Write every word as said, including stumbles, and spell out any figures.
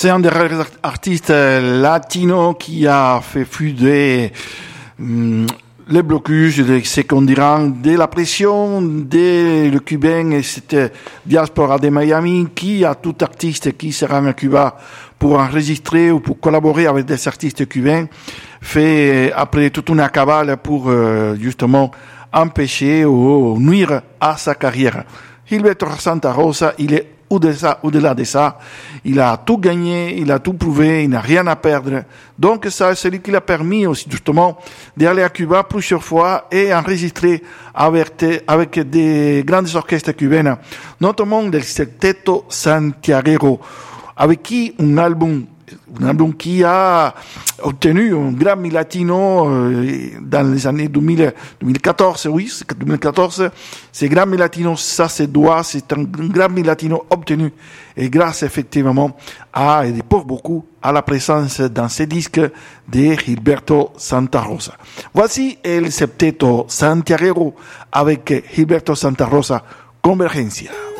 C'est un des rares artistes latinos qui a fait fuder hum, les blocus, c'est qu'on dira, de la pression de le cubain et cette diaspora de Miami qui a tout artiste qui se rend à Cuba pour enregistrer ou pour collaborer avec des artistes cubains fait après toute une cabale pour euh, justement empêcher ou nuire à sa carrière. Gilberto Santa Rosa, il est au-delà, au-delà de ça, il a tout gagné, il a tout prouvé, il n'a rien à perdre. Donc ça, c'est lui qui l'a permis aussi justement d'aller à Cuba plusieurs fois et enregistrer avec, avec des grandes orchestres cubaines, notamment le Septeto Santiaguero, avec qui un album un album qui a obtenu un Grammy Latino euh, dans les années deux mille, deux mille quatorze, oui, c'est deux mille quatorze. Ce Grammy Latino, ça se doit, c'est un Grammy Latino obtenu et grâce effectivement à, et pour beaucoup, à la présence dans ces disques de Gilberto Santa Rosa. Voici el Septeto Santiaguero avec Gilberto Santa Rosa, Convergencia.